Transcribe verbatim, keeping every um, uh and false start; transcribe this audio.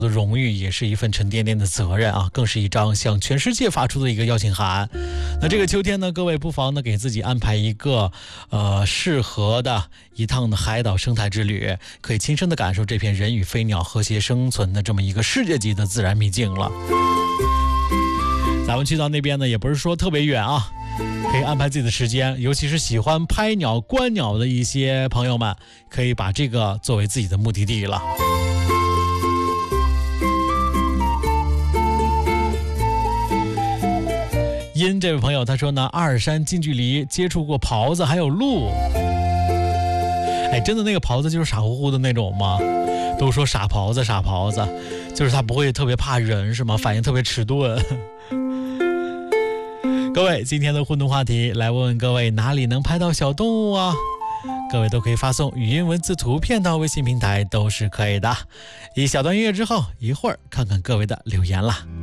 的荣誉，也是一份沉甸甸的责任啊，更是一张向全世界发出的一个邀请函。那这个秋天呢，各位不妨呢给自己安排一个呃适合的一趟的海岛生态之旅，可以亲身的感受这片人与飞鸟和谐生存的这么一个世界级的自然秘境了。咱们去到那边呢，也不是说特别远啊，可以安排自己的时间，尤其是喜欢拍鸟观鸟的一些朋友们，可以把这个作为自己的目的地了。因这位朋友他说呢，阿尔山近距离接触过狍子还有鹿。哎，真的那个狍子就是傻乎乎的那种吗？都说傻狍子傻狍子，就是他不会特别怕人是吗？反应特别迟钝。各位，今天的互动话题来问问各位，哪里能拍到小动物啊？各位都可以发送语音文字图片到微信平台，都是可以的。一小段音乐之后，一会儿看看各位的留言啦。